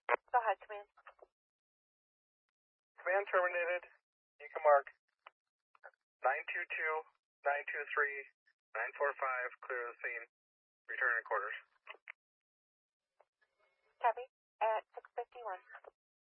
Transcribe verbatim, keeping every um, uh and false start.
Go ahead, command. Command terminated. You can mark nine two two, nine two three, nine four five, clear the scene. Return in quarters. Copy. At six fifty-one.